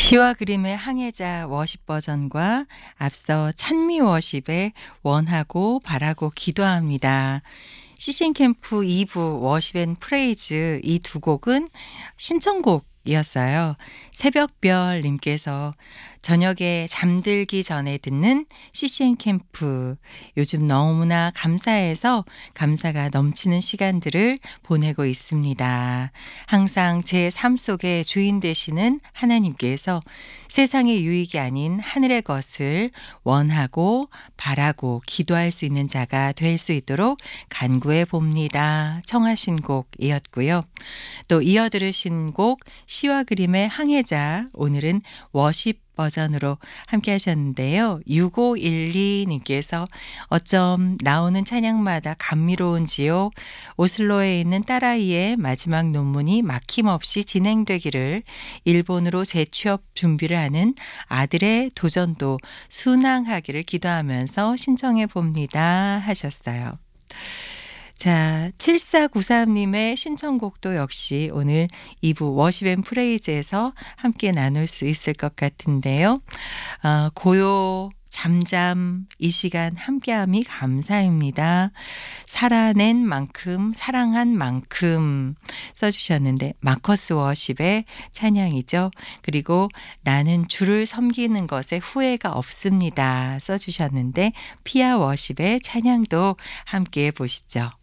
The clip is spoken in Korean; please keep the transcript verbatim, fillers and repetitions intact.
시와 그림의 항해자 워십 버전과 앞서 찬미 워십의 원하고 바라고 기도합니다. 씨씨엔 캠프 이 부 워십 앤 프레이즈 이 두 곡은 신청곡이었어요. 새벽별 님께서 저녁에 잠들기 전에 듣는 씨씨엔 캠프 요즘 너무나 감사해서 감사가 넘치는 시간들을 보내고 있습니다. 항상 제 삶 속에 주인 되시는 하나님께서 세상의 유익이 아닌 하늘의 것을 원하고 바라고 기도할 수 있는 자가 될 수 있도록 간구해 봅니다. 청하신 곡이었고요. 또 이어 들으신 곡 시와 그림의 항해자 오늘은 워십 버전으로 함께 하셨는데요. 육오일이 님께서 어쩜 나오는 찬양마다 감미로운지요. 오슬로에 있는 딸아이의 마지막 논문이 막힘없이 진행되기를 일본으로 재취업 준비를 하는 아들의 도전도 순항하기를 기도하면서 신청해 봅니다 하셨어요. 자, 칠사구삼 님의 신청곡도 역시 오늘 이 부 워십 앤 프레이즈에서 함께 나눌 수 있을 것 같은데요. 어, 고요, 잠잠 이 시간 함께함이 감사입니다. 살아낸 만큼 사랑한 만큼 써주셨는데 마커스 워십의 찬양이죠. 그리고 나는 주를 섬기는 것에 후회가 없습니다 써주셨는데 피아 워십의 찬양도 함께 보시죠.